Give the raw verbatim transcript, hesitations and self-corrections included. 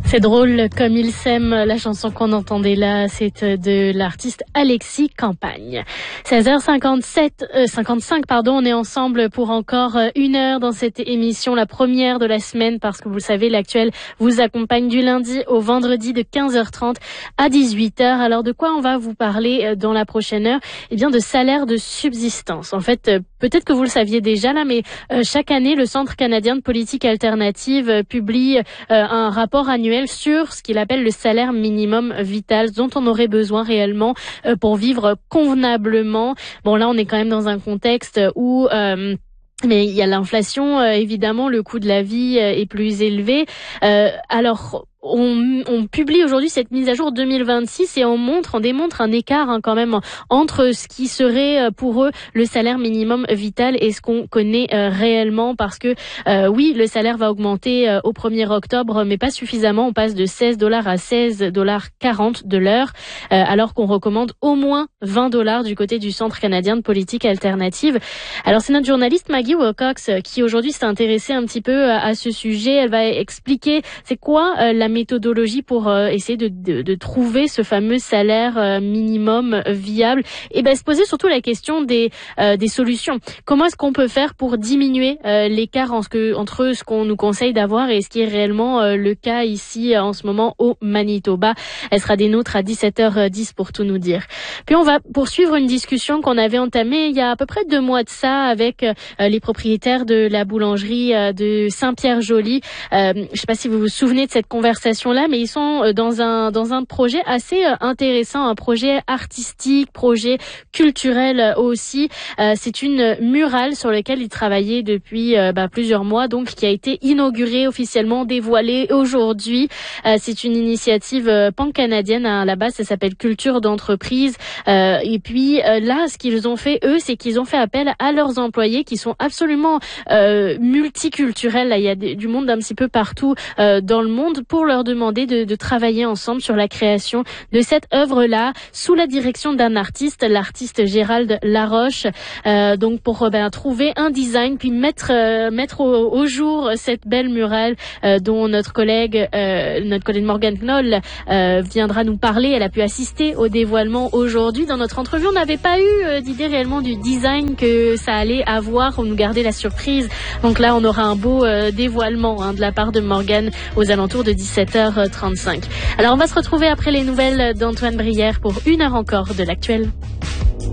C'est drôle comme il s'aime. La chanson qu'on entendait là, c'est de l'artiste Alexis Campagne. seize heures cinquante-sept, euh, cinquante-cinq, pardon, on est ensemble pour encore une heure dans cette émission, la première de la semaine, parce que vous le savez, l'Actuel vous accompagne du lundi au vendredi de quinze heures trente à dix-huit heures. Alors de quoi on va vous parler dans la prochaine heure? Eh bien de salaire de subsistance. En fait, peut-être que vous le saviez déjà là, mais euh, chaque année, le Centre canadien de politique alternative euh, publie euh, un rapport annuel sur ce qu'il appelle le salaire minimum vital, dont on aurait besoin réellement euh, pour vivre convenablement. Bon, là, on est quand même dans un contexte où... Euh, mais il y a l'inflation, euh, évidemment, le coût de la vie euh, est plus élevé. Euh, alors... On, on publie aujourd'hui cette mise à jour deux mille vingt-six et on montre, on démontre un écart hein, quand même entre ce qui serait pour eux le salaire minimum vital et ce qu'on connaît euh, réellement, parce que euh, oui, le salaire va augmenter euh, au premier octobre, mais pas suffisamment. On passe de seize dollars à seize dollars quarante de l'heure, euh, alors qu'on recommande au moins vingt dollars du côté du Centre canadien de politique alternative. Alors c'est notre journaliste Maggie Wilcox qui aujourd'hui s'est intéressée un petit peu à, à ce sujet. Elle va expliquer c'est quoi euh, la méthodologie pour euh, essayer de, de, de trouver ce fameux salaire euh, minimum viable, et ben se poser surtout la question des euh, des solutions. Comment est-ce qu'on peut faire pour diminuer euh, l'écart en ce que, entre ce qu'on nous conseille d'avoir et ce qui est réellement euh, le cas ici euh, en ce moment au Manitoba. Elle sera des nôtres à dix-sept heures dix pour tout nous dire. Puis on va poursuivre une discussion qu'on avait entamée il y a à peu près deux mois de ça avec euh, les propriétaires de la boulangerie euh, de Saint-Pierre-Joly. Euh, je ne sais pas si vous vous souvenez de cette conversation là, mais ils sont dans un dans un projet assez intéressant, un projet artistique, projet culturel aussi. Euh, c'est une murale sur laquelle ils travaillaient depuis euh, bah, plusieurs mois, donc qui a été inaugurée officiellement, dévoilée aujourd'hui. Euh, c'est une initiative euh, pan-canadienne. À la base, ça s'appelle Culture d'entreprise. Euh, et puis euh, là, ce qu'ils ont fait eux, c'est qu'ils ont fait appel à leurs employés qui sont absolument euh, multiculturels. Là, il y a des, du monde d'un petit peu partout euh, dans le monde, pour leur demander de, de travailler ensemble sur la création de cette œuvre-là, sous la direction d'un artiste, l'artiste Gérald Laroche. Euh, donc pour ben, trouver un design, puis mettre euh, mettre au, au jour cette belle murale euh, dont notre collègue euh, notre collègue Morgane Knoll euh, viendra nous parler. Elle a pu assister au dévoilement aujourd'hui. Dans notre entrevue, on n'avait pas eu euh, d'idée réellement du design que ça allait avoir. On nous gardait la surprise. Donc là, on aura un beau euh, dévoilement hein, de la part de Morgane aux alentours de dix-sept heures trente-cinq. Alors on va se retrouver après les nouvelles d'Antoine Brière pour une heure encore de l'Actuel.